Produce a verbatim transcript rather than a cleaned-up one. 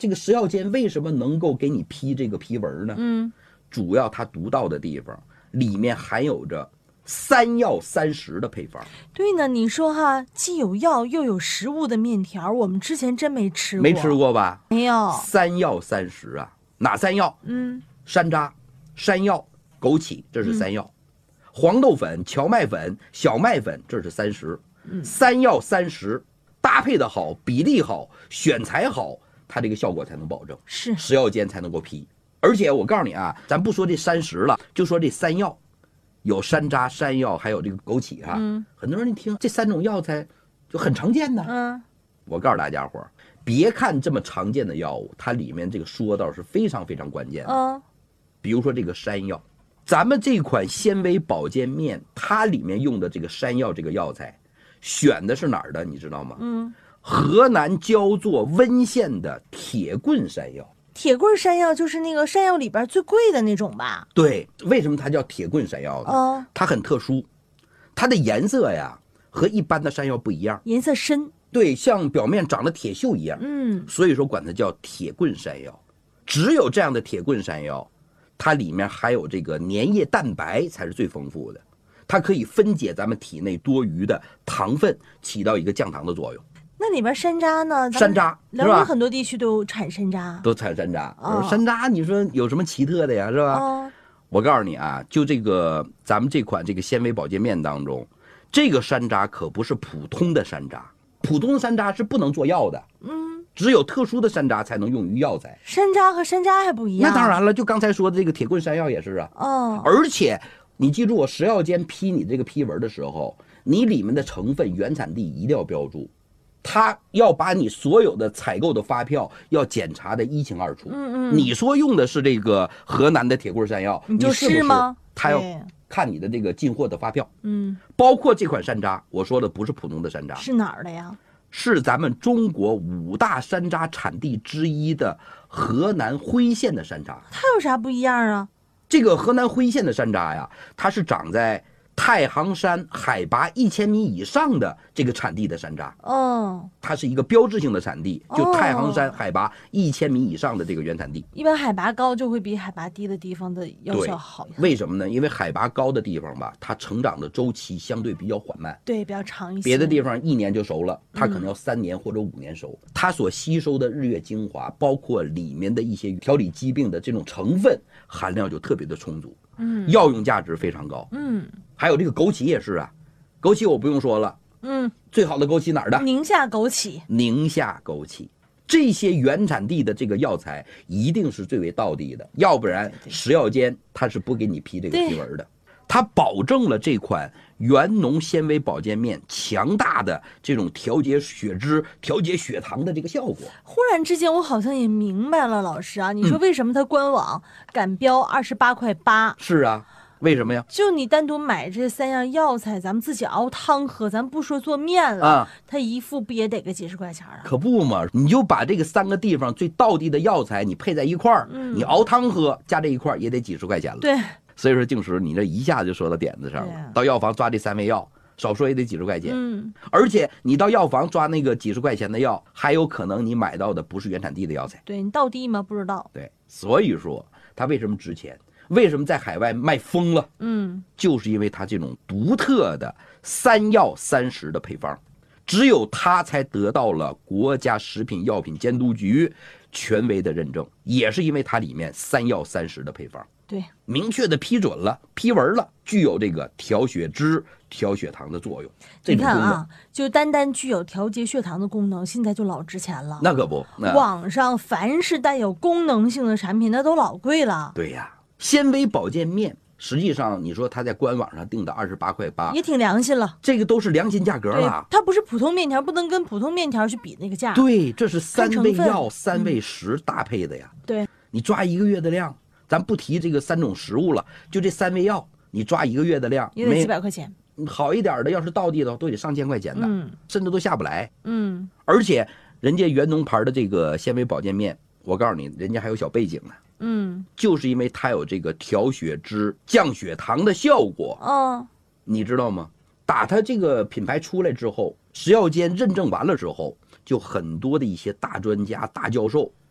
这个食药监为什么能够给你批这个批文呢？ 嗯， 主要它独到的地方里面含有着三药三食的配方。 对呢，你说哈，既有药又有食物的面条，我们之前真没吃过。 没吃过吧？ 没有。 三药三食啊，哪三药？ 嗯， 山楂、山药、枸杞，这是三药。嗯、黄豆粉、荞麦粉、小麦粉，这是三食。嗯、三药三食搭配的好，比例好，选材好，它这个效果才能保证， 是食药监才能够批。而且我告诉你啊，咱不说这三食了，就说这三药，有山楂、山药，还有这个枸杞哈、啊。嗯，很多人一听这三种药材就很常见的。 嗯， 我告诉大家伙，别看这么常见的药物，它里面这个说道是非常非常关键的。 嗯， 比如说这个山药，咱们这款纤维保健面，它里面用的这个山药这个药材。选的是哪儿的，你知道吗？嗯，河南焦作温县的铁棍山药。 铁棍山药就是那个山药里边最贵的那种吧？ 对，为什么它叫铁棍山药呢？哦，它很特殊，它的颜色呀和一般的山药不一样， 颜色深。 对，像表面长了铁锈一样。 嗯， 所以说管它叫铁棍山药。只有这样的铁棍山药，它里面含有这个粘液蛋白才是最丰富的。它可以分解咱们体内多余的糖分，起到一个降糖的作用。 那里边山楂呢？ 山楂辽宁很多地区都产山楂， 都产山楂。哦、山楂，你说有什么奇特的呀？是吧？哦、我告诉你啊，就这个咱们这款这个纤维保健面当中，这个山楂可不是普通的山楂，普通的山楂是不能做药的。嗯，只有特殊的山楂才能用于药材。 山楂和山楂还不一样？ 那当然了，就刚才说的这个铁棍山药也是啊。 哦， 而且。你记住，我食药监批你这个批文的时候，你里面的成分原产地一定要标注，他要把你所有的采购的发票要检查的一清二楚。嗯嗯，你说用的是这个河南的铁棍山药， 你就是吗？ 他要看你的这个进货的发票。嗯，包括这款山楂，我说的不是普通的山楂， 是哪儿的呀？ 是咱们中国五大山楂产地之一的河南辉县的山楂。 它有啥不一样啊？ 这个河南辉县的山楂呀，它是长在太行山海拔一千米以上的这个产地的山楂。 哦， 它是一个标志性的产地，就太行山海拔一千米以上的这个原产地。 一般海拔高就会比海拔低的地方的药效好。 为什么呢？因为海拔高的地方吧，它成长的周期相对比较缓慢， 对，比较长一些。 别的地方一年就熟了，它可能要三年或者五年熟。嗯、它所吸收的日月精华，包括里面的一些调理疾病的这种成分含量就特别的充足。嗯，药用价值非常高。嗯，还有这个枸杞也是啊，枸杞我不用说了。嗯，最好的枸杞哪儿的？ 宁夏枸杞。 宁夏枸杞，这些原产地的这个药材一定是最为道地的，要不然食药监它是不给你批这个批文的。它保证了这款原农纤维保健面强大的这种调节血脂、调节血糖的这个效果。 忽然之间，我好像也明白了，老师啊，你说为什么它官网敢标二十八块八？ 是啊。为什么呀？ 就你单独买这三样药材，咱们自己熬汤喝，咱不说做面了，啊，它一副不也得个几十块钱啊？ 可不嘛，你就把这个三个地方最道地的药材，你配在一块儿，嗯，你熬汤喝，加这一块也得几十块钱了。 对， 所以说静时你这一下就说到点子上了。到药房抓这三味药，少说也得几十块钱。嗯，而且你到药房抓那个几十块钱的药，还有可能你买到的不是原产地的药材。 对，你到地吗？不知道。 对，所以说它为什么值钱？为什么在海外卖疯了？嗯，就是因为它这种独特的三药三食的配方，只有它才得到了国家食品药品监督局权威的认证，也是因为它里面三药三食的配方， 对， 明确的批准了、批文了，具有这个调血脂、调血糖的作用。 你看啊，就单单具有调节血糖的功能，现在就老值钱了。 那可不，那网上凡是带有功能性的产品，那都老贵了。 对呀。纤维保健面，实际上你说它在官网上定的二十八块八， 也挺良心了。 这个都是良心价格了。 它不是普通面条，不能跟普通面条去比那个价。 对，这是三味药、三味食搭配的呀。 嗯、对， 你抓一个月的量，咱不提这个三种食物了，就这三味药，你抓一个月的量， 也得几百块钱。 好一点的，要是道地的，都得上千块钱的， 嗯， 甚至都下不来。 嗯， 而且人家原农牌的这个纤维保健面，我告诉你，人家还有小背景呢。 嗯， 就是因为它有这个调血脂、降血糖的效果。 哦， 你知道吗？打它这个品牌出来之后，食药监认证完了之后，就很多的一些大专家、大教授